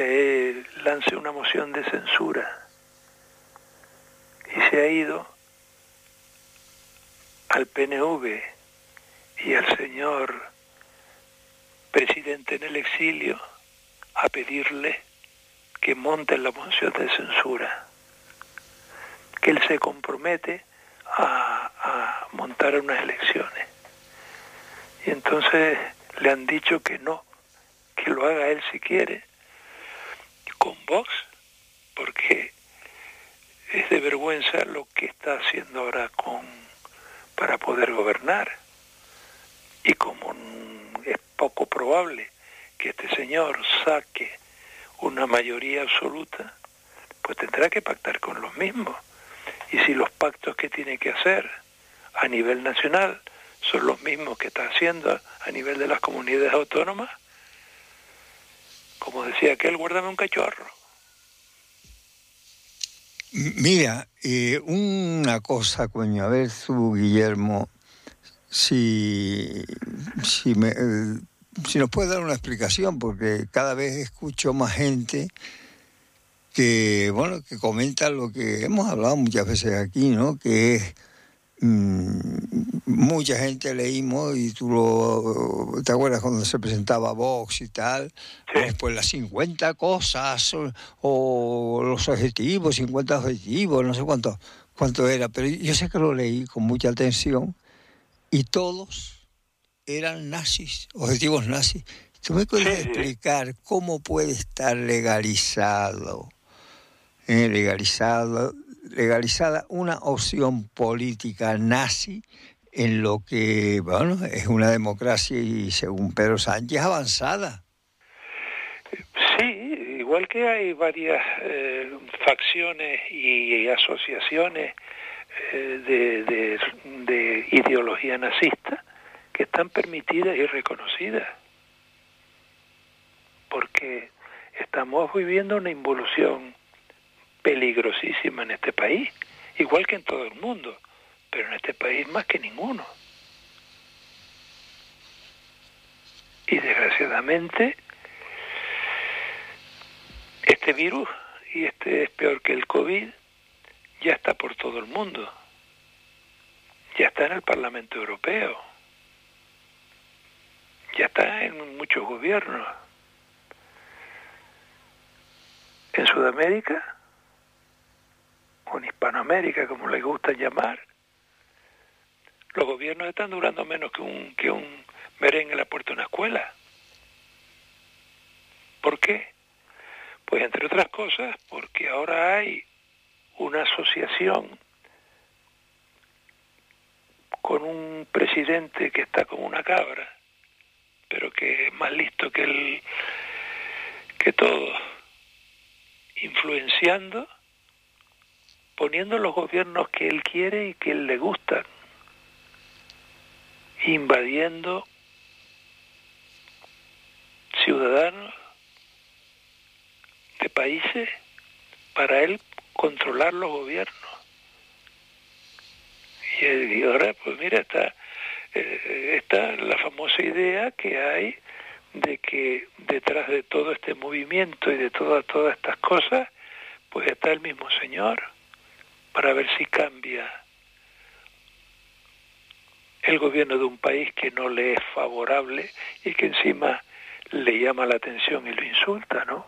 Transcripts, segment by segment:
se lance una moción de censura y se ha ido al PNV y al señor presidente en el exilio a pedirle que monten la moción de censura, que él se compromete a montar unas elecciones. Y entonces le han dicho que no, que lo haga él si quiere, con Vox, porque es de vergüenza lo que está haciendo ahora para poder gobernar. Y como es poco probable que este señor saque una mayoría absoluta, pues tendrá que pactar con los mismos. Y si los pactos que tiene que hacer a nivel nacional son los mismos que está haciendo a nivel de las comunidades autónomas, como decía aquel, guárdame un cachorro. Mira, una cosa, coño, a ver tú, Guillermo, si nos puedes dar una explicación, porque cada vez escucho más gente que comenta lo que hemos hablado muchas veces aquí, ¿no? Que es mucha gente leímos, y tú ¿te acuerdas cuando se presentaba Vox y tal? Sí. Después las 50 cosas o los objetivos, 50 objetivos, no sé cuánto era, pero yo sé que lo leí con mucha atención y todos eran nazis, objetivos nazis. ¿Tú me puedes explicar cómo puede estar legalizada una opción política nazi en lo que, es una democracia y, según Pedro Sánchez, avanzada? Sí, igual que hay varias facciones y asociaciones de ideología nazista que están permitidas y reconocidas, porque estamos viviendo una involución peligrosísima en este país, igual que en todo el mundo, pero en este país más que ninguno. Y desgraciadamente este virus, y este es peor que el COVID, ya está por todo el mundo. Ya está en el Parlamento Europeo. Ya está en muchos gobiernos. En Sudamérica, o en Hispanoamérica, como les gusta llamar, los gobiernos están durando menos que un merengue en la puerta de una escuela. ¿Por qué? Pues entre otras cosas, porque ahora hay una asociación con un presidente que está como una cabra, pero que es más listo que todo, influenciando, poniendo los gobiernos que él quiere y que él le gustan, invadiendo ciudadanos de países para él controlar los gobiernos. Y ahora, pues mira, está la famosa idea que hay de que detrás de todo este movimiento y de todas estas cosas, pues está el mismo señor, para ver si cambia el gobierno de un país que no le es favorable y que encima le llama la atención y lo insulta, ¿no?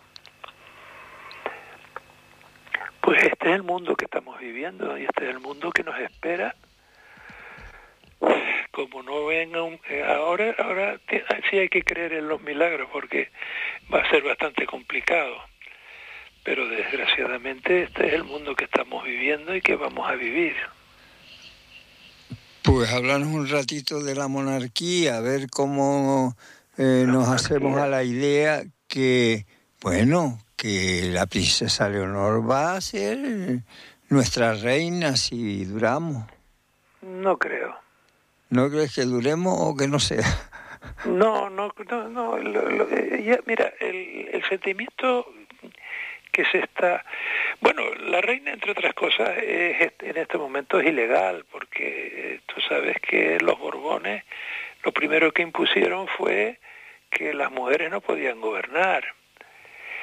Pues este es el mundo que estamos viviendo y este es el mundo que nos espera. Como no vengan ahora sí hay que creer en los milagros, porque va a ser bastante complicado, pero desgraciadamente este es el mundo que estamos viviendo y que vamos a vivir. Pues háblanos un ratito de la monarquía, a ver cómo nos hacemos a la idea que la princesa Leonor va a ser nuestra reina si duramos. No creo. ¿No crees que duremos o que no sea? No. Mira, el sentimiento que se está... Bueno, la reina, entre otras cosas, en este momento es ilegal, porque tú sabes que los Borbones lo primero que impusieron fue que las mujeres no podían gobernar.